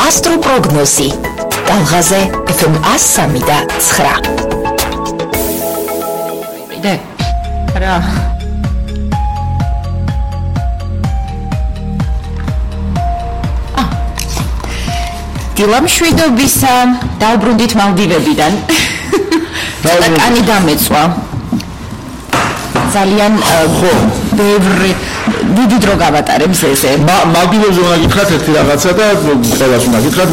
ასტროპროგნოზი. Talgaze FM 103.9. Ide. Რა. დილამშვიდობისა, დავბრუნდით მალდივებიდან. კანი დამეწვა. ძალიან ბევრი დიდი დრო გავატარებს ესე. მალდივებზე უნდა გითხრათ ერთი რაღაცა და ყველას უნდა გითხრათ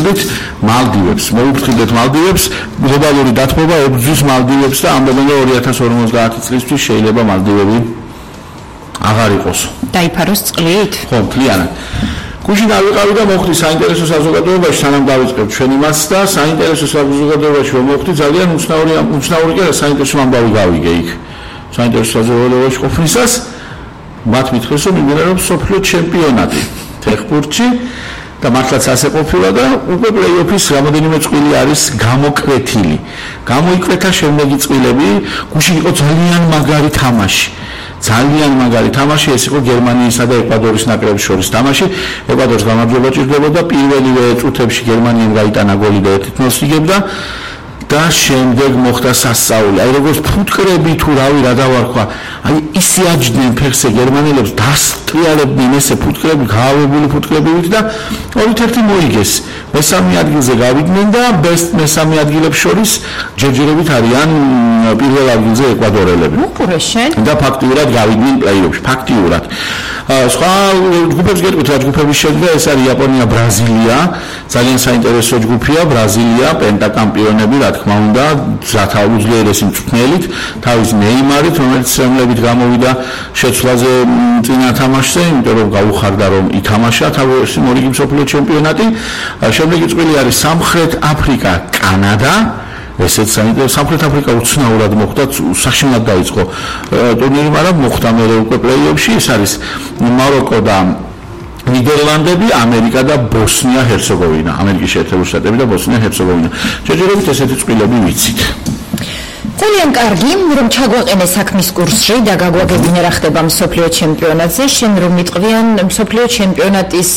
მოუფრთხილდეთ მალდივებს, გლობალური დათმობა ებრძვის მალდივებს და ამბობენ რომ 2050 წლისთვის შეიძლება მალდივები აღარ იყოს. დაიფაროს წყლით? ხო, მთლიანად. გუშინ ავიყავი და მოხდი საინტერესო საზოგადოებაში, სანამ დავიწყებ ჩვენ იმას და საინტერესო საზოგადოებაში რომ მოხდი ძალიან უცნაური კი არა, საინტერესო ამბავი გავიგე იქ. საინტერესო საზოგადოებაში ყოფნისას მათ მითხრეს რომ იმენა რომ სოფლიო ჩემპიონატი ფეხბურთში და მართლაც ასე ყოფილა და უკვე პლეი-ოფის რამოდენიმე წვილი არის გამოკვეთილი. გამოიკვეთა შემდეგი წვილები, გუშინ იყო ძალიან მაგარი თამაში. ძალიან მაგარი თამაში, ეს იყო გერმანიისა და ეკვადორის ნაკრების შორის თამაში. ეკვადორს გამარჯვება ჭირდებოდა, პირველივე წუთებში გერმანიამ გაიტანა გოლი და 1-0 იგებდა. და შემდეგ მოხდა სასწაული. აი როგორც ფუტკრები თუ რავი რა დავარქვა, აი ისე აჯდნენ ფეხზე გერმანელებს, დასტრიალებდნენ ესე ფუტკრები, გაავებული ფუტკრებივით და 2-1 მოიგეს. მესამე ადგილზე გავიდნენ და მესამე ადგილებს შორის ჯერჯერობით არიან პირველ ადგილზე ეკვადორელები. და ფაქტიურად გავიდნენ პლეი-ოფში, ფაქტიურად. სხვა ჯგუფებს გეტყვით რა ჯგუფების შედგა, ეს არის იაპონია, ბრაზილია, ძალიან საინტერესო ჯგუფია, ბრაზილია, პენტაკამპიონები, რა თქმა უნდა, რათა უძლიერესი მწვრთნელით, თავის ნეიმარით, რომელიც სრემლებით გამოვიდა შეცვლაზე წინა თამაშზე, იმიტომ რომ გაუხარდა რომ ითამაშა თავისი მორიგი მსოფლიო ჩემპიონატი. შემდეგი წვილი არის სამხრეთ აფრიკა, კანადა. ესეც საინტერესო. სამხრეთ აფრიკა უცნაურად მოხდა, საშინლად დაიწყო ტურნირი, მაგრამ მოხდა მერე უკვე პლეი-ოფში. ეს არის მაროკო და ნიდერლანდები, ამერიკა და ბოსნია-ჰერცეგოვინა, ამერიკის შეერთებული შტატები და ბოსნია-ჰერცეგოვინა. ჯერჯერობით ესეთი წვილები ვიცით. ძალიან კარგი, რომ ჩაგვაყენე საქმის კურსში და გაგვაგებინე რა ხდება მსოფლიო ჩემპიონატზე, შენ რომ მიტყვიან მსოფლიო ჩემპიონატის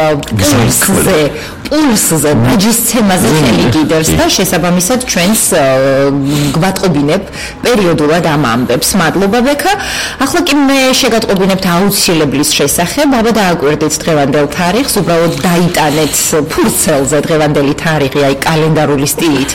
პულსზე, ბაჯისცემაზე ხელი გიდერს და შესაბამისად ჩვენს გვატყობინებ პერიოდულად ამ ამბებს. მადლობა ბექა. ახლა კი მე შეგატყობინებთ აუცილებლის შესახებ, აბა დააკვირდით დღევანდელ თარიღს, უბრალოდ დაიტანეთ ფურცელზე დღევანდელი თარიღი, აი კალენდარული სტილით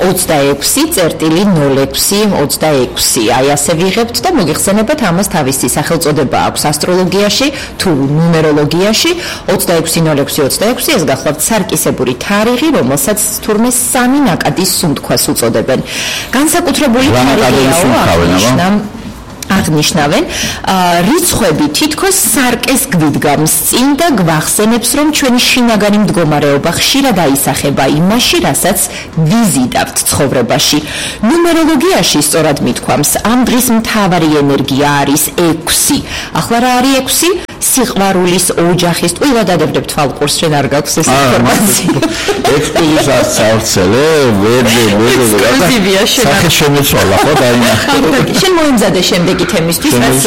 26/06/26, აი ასე ვიღებთ და მოგიხსენებათ ამას თავისი სახელწოდება აქვს ასტროლოგიაში თუ ნუმეროლოგიაში. 26/06/26 ეს გახლავთ სარკისებური თარიღი, რომელსაც თურმე სამი ნაკადის სუნთქვას უწოდებენ. განსაკუთრებული თარიღია აღნიშნავენ, რიცხვები თითქოს სარკეს გვიდგამს წინ და გვახსენებს, რომ ჩვენი შინაგანი მდგომარეობა ხშირად აისახება იმაში, რასაც ვიზიდავთ ცხოვრებაში. ნუმეროლოგიაში სწორად მithქვამს, ამ დღის მთავარი ენერგია არის 6. ახლა რა არის 6? სიყვარულის, ოჯახის, ყველა დადებდებ თვალყურს, შენ არ გაქვს ეს ინფორმაცია. ექსკლუზივად საერთელე, ექსკლუზივია შენ. სახე შემეცვალა ხო დაინახე. შენ მოიმზადე შემდეგი თემისთვის, რაც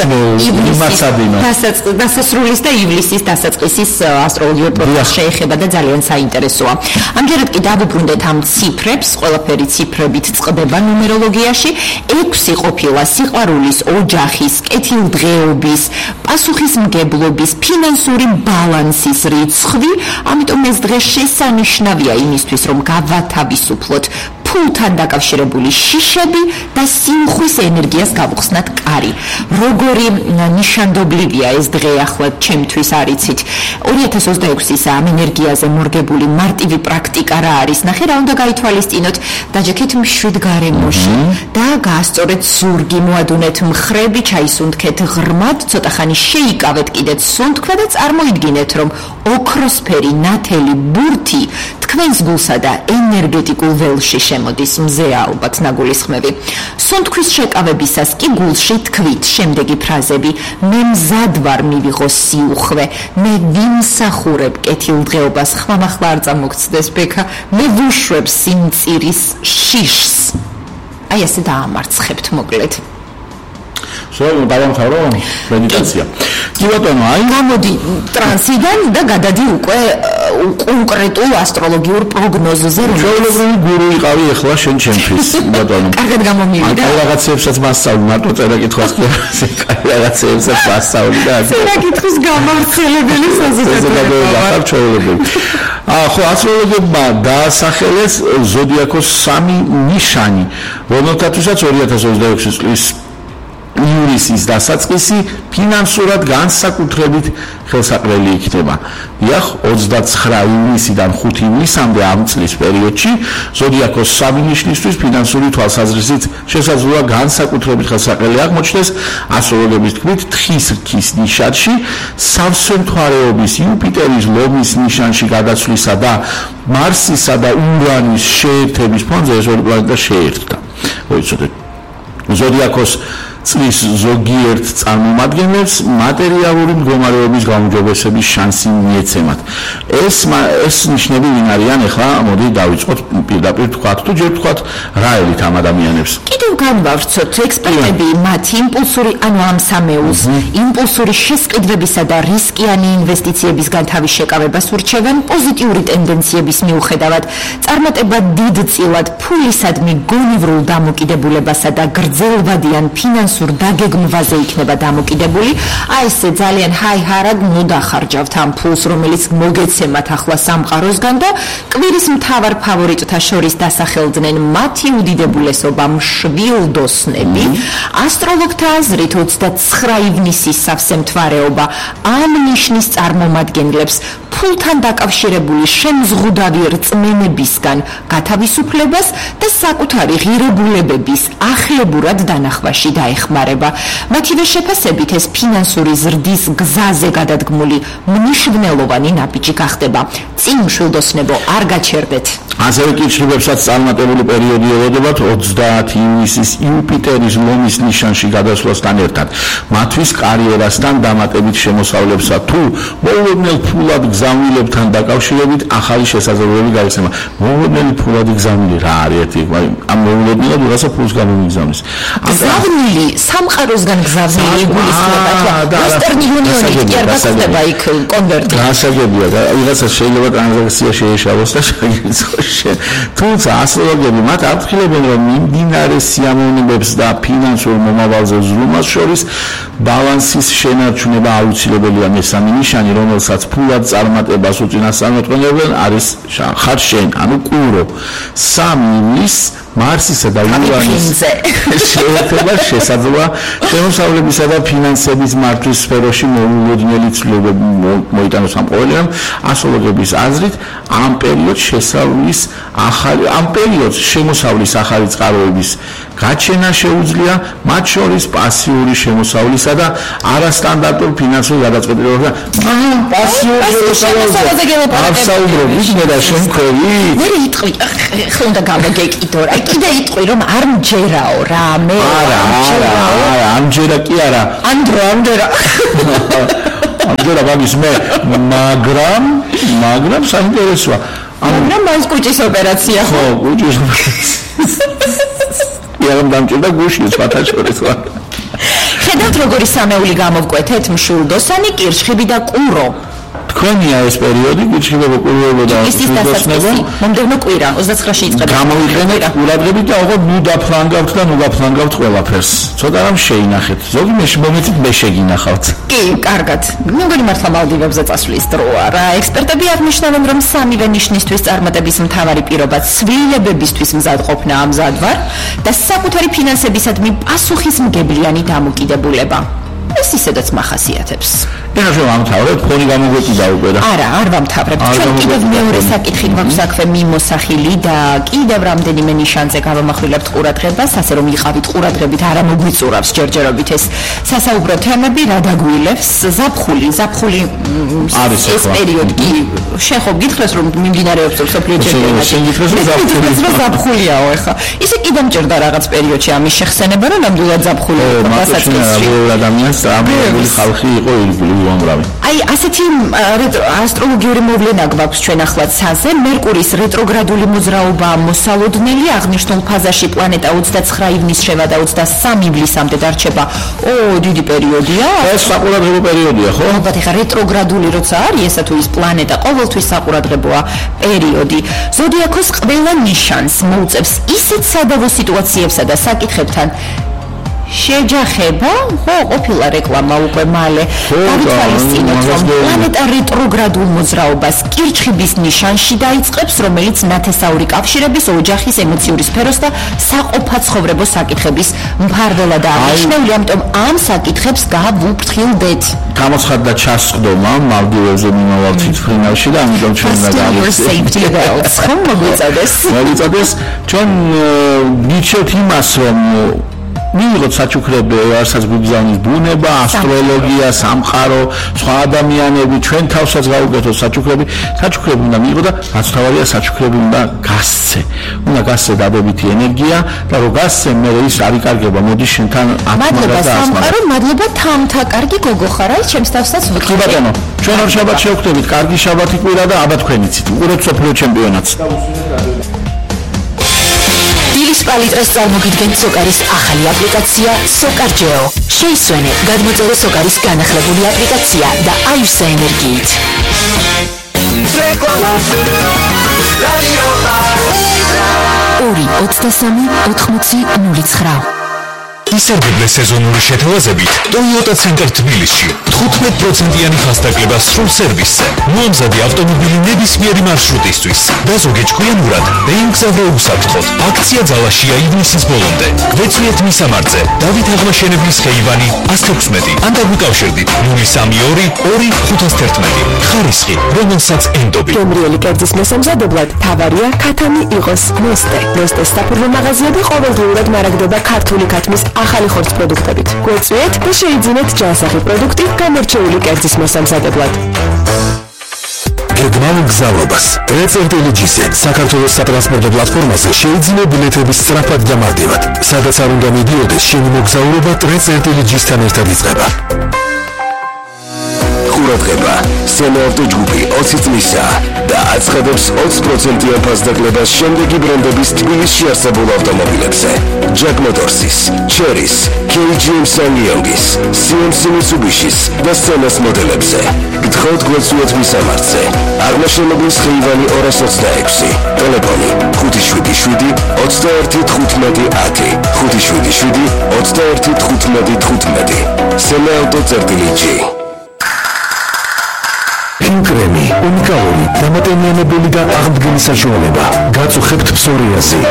დასასრულის და ივლისის დასაწყისის ასტროლოგიურ პროცესს შეეხება და ძალიან საინტერესოა. ამჯერად კი დავუბრუნდეთ ამ ციფრებს, ყველაფერი ციფრებით წყდება ნუმეროლოგიაში. 6 ყოფილა სიყვარულის, ოჯახის, კეთილდღეობის, პასუხისმგებლობის, ფინანსური ბალანსის რიცხვი, ამიტომ ეს დღე შესანიშნავია იმისთვის, რომ გავათავისუფლოთ ფულთან დაკავშირებული შიშები და სიმხვის ენერგიას გავუხსნათ კარი. როგორი ნიშანდობლივია ეს დღე ახლა ჩემთვის არიცით. 2026-ის ამ ენერგიაზე მორგებული მარტივი პრაქტიკა რა არის? ნახე რა უნდა გაითვალისწინოთ, დაჯექეთ მშვიდ გარემოში და გაასწორეთ ზურგი, მოადუნეთ მხრები, ჩაისუნთქეთ ღრმად, ცოტა ხანი შეიკავეთ კიდეც სუნთქვა და წარმოიდგინეთ, რომ ოქროსფერი ნათელი ბურთი თქვენს გულსა და ენერგეტიკულ ველში შემოდის. მზეა ალბათ ნაგულისხმები. სუნთქვის შეკავებისას კი გულში თქვით შემდეგი ფრაზები: მე მზად ვარ მივიღო სიუხვე, მე ვიმსახურებ კეთილდღეობას. ხმამახლა არ წამოგცდეს ბექა, მე ვუშვებ სიმწირის შიშს. აი ასე დაამარცხებთ მოკლედ. სულ დავამთავრო მედიტაცია. კი ბატონო, აი გამოდი ტრანსიდან და გადადი უკვე კონკრეტულ ასტროლოგიურ პროგნოზზე, ჩვეულებრივი გურუ იყავი ახლა შენ ჩემთვის, ბატონო. კარგად გამომივიდა. აი რაღაცებსაც მასწავლი, მარტო წერა კითხავს კი არა, რაღაცებსაც მასწავლი და წერა კითხვის გამავრცელებელი საზოგადოება ხარ ჩვეულებრივი. ხო, ასტროლოგებმა დაასახელეს ზოდიაქოს 3 ნიშანი, რომელთათვისაც 2026 წლის ივლისის დასაწყისი ფინანსურად განსაკუთრებით ხელსაყრელი იქნება. იახ 29 ივნისიდან 5 ივნისამდე ამ წლის პერიოდში ზოდიაქოს 3 ნიშნისთვის ფინანსური თვალსაზრისით შესაძლოა განსაკუთრებით ხელსაყრელი აღმოჩნდეს ასტროლოგების თქმით თხის რქის ნიშანში, სავსე მთვარეობის იუპიტერის ლომის ნიშანში გადაცვლისა და მარსისა და ურანის შეერთების ფონზე ეს ორი პლანეტა შეერთდა. მოიცოდეთ. ზოდიაქოს წლის ზოგიერთ წარმომადგენლებს მატერიალური მდგომარეობის გაუმჯობესების შანსი მიეცემათ. ეს ნიშნები ვინ არიან? ახლა მოდი დავიწყოთ პირდაპირ თქვათ თუ ჯერ თქვათ რა ელით ამ ადამიანებს. კიდევ განვავრცოთ ექსპერტები მათი იმპულსური ანუ ამ სამეულს იმპულსური შესყიდვებისა და რისკიანი ინვესტიციებისგან თავის შეკავებას ურჩევენ პოზიტიური ტენდენციების მიუხედავად წარმატება დიდწილად ფულისადმი გონივრულ დამოკიდებულებასა და გრძელვადიან ფინანსურ დაგეგმვაზე იქნება დამოკიდებული. აი ესე ძალიან ჰაი-ჰარად მოდახარჯავთ ამ ფულს, რომელიც მოგეცემათ ახლა სამყაროსგან და კვირის მთავარ ფავორიტთა შორის დასახელდნენ მათი უდიდებულესობა მშვილდოსნები. ასტროლოგთა აზრით 29 ივნისის სავსე მთვარეობა ამ ნიშნის წარმომადგენლებს ფულთან დაკავშირებული შემზღუდავი რწმენებისგან გათავისუფლებას და საკუთარი ღირებულებების ახლებურად დანახვაში დაეხმარება. მათივე შეფასებით ეს ფინანსური ზრდის გზაზე გადადგმული მნიშვნელოვანი ნაბიჯი გახდება. წინ მშვილდოსნებო არ გაჩერდეთ. ასევე კითხვებსაც წარმატებული პერიოდი ელოდებათ 30 ივნისის იუპიტერის ლომის ნიშანში გადასვლასთან ერთად. მათთვის კარიერასთან დამატებით შემოსავლებსა თუ მოულოდნელ ფულად გზავნილებთან დაკავშირებით ახალი შესაძლებლობები გაიცემა. მოულოდნელი ფულად გზავნილი რა არის ერთი? ამ მოულოდნელად რაღაცა ფულს გამომიგზავნის. გზავნილი სამყაროსგან გზავნილი იგულისხმება. ვესტერნ იუნიონი კი არ გახდება იქ კონვერტი. გასაგებია, ვიღაცა შეიძლება ტრანზაქცია შეეშალოს და შეგვიცხოს. თუმცა ასტროლოგები მათ აფრთხილებენ, რომ მიმდინარე სიამოვნებებს და ფინანსურ მომავალზე ზრუნვას შორის ბალანსის შენარჩუნება აუცილებელია. მესამე ნიშანი, რომელსაც ფულად წარმატებას უწინასწარმეტყველებენ, არის ხარ შენ, ანუ კურო. 3 ივნისს მარსისა და ურანის შეერთება შესაძლოა შემოსავლებისა და ფინანსების მართვის სფეროში მოულოდნელი ცვლილებები მოიტანოს ამ ყოველივემ. ასტროლოგების აზრით ამ პერიოდს შემოსავლის ახალი წყაროების გაჩენა შეუძლია, მათ შორის პასიური შემოსავლისა და არასტანდარტულ ფინანსურ გადაწყვეტილებებსა. პასიური შემოსავლაზე გელაპარაკებ. ვიქნე და შემქერი. მე იტყვი, ხელ უნდა გამოგეკიდო. აი კიდე იტყვი რომ არ მჯერაო რა, მე არა, ამჯერა კი არა. ანდრა. ამჯერა მაგის მე, მაგრამ საინტერესოა. მაგრამ მას კუჭის ოპერაცია. ხო, კუჭის ოპერაცია. იარამ დამჭირდა გუში სხვათა შორის. ხედავთ როგორი სამეული გამოვკვეთეთ მშვილდოსანი, კირშხიბი და კურო. თქვენია ეს პერიოდი, კირშხიბება, კუროება და მშვილდოსნება. მომდევნო კვირა 29-ში იწყება. გამოვიყენეთ ყურადღებით და ოღონდ ნუ დაფლანგავთ და ნუ გაფლანგავთ ყველაფერს. ცოტა რამ შეინახეთ. ზოგი მომეცით მე შეგინახავთ. კი, კარგად. მეგონი მართლა მალდივებზე წასვლის დროა რა. ექსპერტები აღნიშნავენ, რომ სამივე ნიშნისთვის წარმატების მთავარი პირობა ცვლილებებისთვის მზადყოფნა ამზადვარ და საკუთარი ფინანსებისადმი პასუხისმგებლიანი დამოკიდებულება. ეს ისედაც მახასიათებს. ეხლა ვამთავრებ, ფონი გამოგვეკიდა უკვე და. არა, არ ვამთავრებ. ჩვენ კიდევ მეორე საკითხი გვაქვს საქმე მიმოსახილი და კიდევ რამდენიმე ნიშანზე გავამახვილებთ ყურადღებას, ასე რომ იყავით ყურადღებით, არა მოგვიწურავს ჯერჯერობით ეს სასაუბრო თემები, რა დაგვილევს. ზაფხული არის ეს პერიოდი კი შეხო გითხრეს რომ მიმდინარეობს სოფლიო ჩემპიონატი. შენ გითხრეს რომ ზაფხულიაო ეხლა. ისე კიდე მჭირდა რაღაც პერიოდში ამის შეხსენება, რომ ნამდვილად ზაფხულია. ადამიანს ამებული ხალხი იყო ირგვლივ უამრავი. აი, ასეთი ასტროლოგიური მოვლენა გვაქვს ჩვენ ახლა ცაზე. მერკურის რეტროგრადული მოძრაობა მოსალოდნელი აღნიშნულ ფაზაში პლანეტა 29 ივნისშევა და 23 ივლისამდე დარჩება. დიდი პერიოდია. ეს საყურადღებო პერიოდია, ხო? ალბათ ეხა რეტროგრადული როცა არის ესა თუ ის პლანეტა ყოველთვის საყურადღებოა პერიოდი. ზოდიაქოს ყველა ნიშანს მოუწევს ისეთ სადავო სიტუაციებსა და საკითხებთან შეჯახება, ხო, ყოფილა რეკლამა უკვე მალე. დავითვალისწინოთ, რომ პლანეტა რეტროგრადულ მოძრაობას კირჩხიბის ნიშანში დაიწყებს, რომელიც ნათესაური კავშირების, ოჯახის, ემოციური სფეროს და საყოფაცხოვრებო საკითხების მფარველადაა მიჩნეული, ამიტომ ამ საკითხებს გავუფრთხილდეთ. გამოცხადდა ჩასხდომა მალდივებზე მიმავალ თვითმფრინავში და ამიტომ ჩვენ მოგვიწოდეს ჩვენ გიჩვენთ იმას, რომ მიიღოთ საჩუქრები, რასაც გვიგზავნის ბუნება, ასტროლოგია, სამყარო, სხვა ადამიანები, ჩვენ თავსაც გავუკეთოთ საჩუქრები უნდა მიიღოთ და რაც თავარია საჩუქრები უნდა გასცე. უნდა გასცე დადებითი ენერგია და რო გასცე, მე ის არ იკარგება, მოდი შენთან მადლობა სამყარო, მადლობა თამთა, კარგი გოგო ხარ, აი ჩემს თავსაც ვუყურებ. კი ბატონო, ჩვენ ორ შაბათს შევხვდებით, კარგი შაბათი კვირა და აბა თქვენიცით. უყურებთ სოფლიო ჩემპიონატს. პალიტრას წარმოგიდგენთ სოკარის ახალი აპლიკაცია SokarGeo. შეისვენე გადმოწერე სოკარის განახლებული აპლიკაცია და აივსე ენერგიით. ორი 23 80 09. ისერგებლე სეზონური შეთავაზებით Toyota Center თბილისში 15%-იანი ხასდაკლება სრულ სერვისზე. მოამზადი ავტომობილი ნებისმიერი მარშრუტისთვის და ზოგიერთგვიანურად დაიმგზავრე უსაფრთხოდ. აქცია ძალაშია ივნისის ბოლომდე. გვეცვიეთ მისამართზე დავით აღმაშენებლის ხეივანი 116 ან დაგვიკავშირდით 032 2511. ხარისხი, რომელსაც ენდობი. გემრიელი კერძის მოსამზადებლად თავარია ქათამი იყოს. ნოსტეს საფურმო მაღაზიები ყოველდღიურად მარაგდება ქართული ქათმის ახალი ხორცს პროდუქტებით. გვეწვიეთ და შეიძინეთ ჯანსაღი პროდუქტი გამორჩეული კერძის მოსამზადებლად. გეგმავ გზავრობას რეცერტელიგისე საქართველოს სატრანსპორტო პლატფორმაზე შეიძინე ბილეთების სწრაფად გამარდებად. სადაც არ უნდა მიდიოდეს, შენი მოგზაურობა რეცერტელიგისთან ერთად იწყება. ყურადღება, სენავტო ჯგუფი 20 წლისა და აცხადებს 20%-იან ფასდაკლებას შემდეგი ბრენდების თბილისში არსებულ ავტომობილებზე. Jack Motorsis, Chery's, KGM Sanyongis, CMC Mitsubishi's და Senas მოდელებზე. გთხოვთ გვეცვიეთ მისამართზე. აღმაშენებლის ხეივანი 226, ტელეფონი 577 21 15 577 21 15 Sena-auto.gr. Kremi, უნიკალური, დამატებიანი და აღმდგენი საშუალება. გაწუხებთ ფსორიაზი,